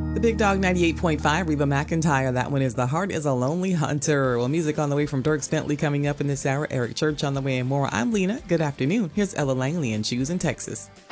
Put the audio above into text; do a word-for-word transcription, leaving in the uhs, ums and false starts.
The Big Dog ninety-eight point five, Reba McEntire. That one is The Heart is a Lonely Hunter. Well, music on the way from Dirk Bentley coming up in this hour. Eric Church on the way and more. I'm Lena. Good afternoon. Here's Ella Langley and Shoes in Texas.